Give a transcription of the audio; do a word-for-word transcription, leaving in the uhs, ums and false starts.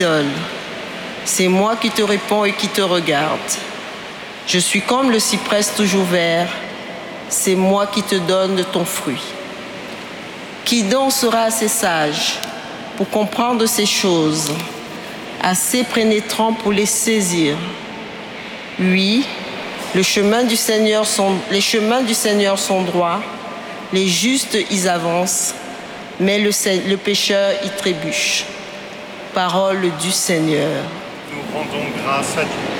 C'est moi qui te réponds et qui te regarde. Je suis comme le cyprès toujours vert. C'est moi qui te donne de ton fruit. Qui donc sera assez sage pour comprendre ces choses, assez pénétrant pour les saisir? Oui, le chemin du Seigneur sont, les chemins du Seigneur sont droits, les justes y avancent, mais le, le pécheur y trébuche. Parole du Seigneur. Nous rendons grâce à Dieu.